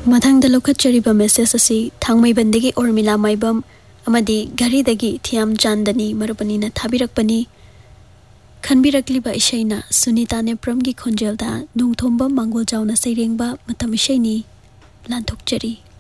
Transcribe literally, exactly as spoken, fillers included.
मथांगदा लौखꯠचरिबा message असी थांगमैबंदगी उर्मिला माइबम अमदी घरीदगी थियाम चांदनी मरुपनीना थाबिरकपनी खनबिरकलिबा इशैना सुनीता नेप्रमगी खोंजेलदा नुंगथोंबम मांगोल जावना सैरेंबा मतम इशैनी लांथोकचरी।